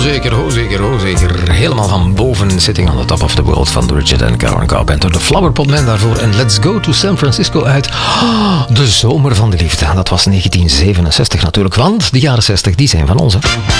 zeker. Helemaal van boven, Sitting on the Top of the World van Richard en Karen Carpenter. De Flower Pot Man daarvoor en Let's Go to San Francisco uit de zomer van de liefde. Dat was 1967 natuurlijk, want de jaren 60 die zijn van ons. Hè.